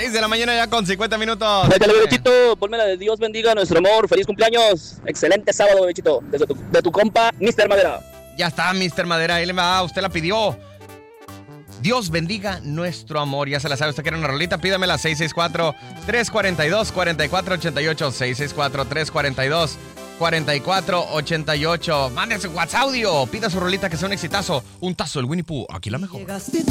6 de la mañana ya con 50 minutos. Déjale, bebechito, ponme la de Dios bendiga nuestro amor, feliz cumpleaños. Excelente sábado, bebechito, de tu compa, Mr. Madera. Ya está, Mr. Madera, ahí le va, usted la pidió. Dios bendiga nuestro amor. Ya se la sabe, usted quiere una rolita, pídamela 664-342-4488. 664-342-4488. Mande su WhatsApp audio, pida su rolita que sea un exitazo. Un tazo del Winnie Pooh, aquí la mejor.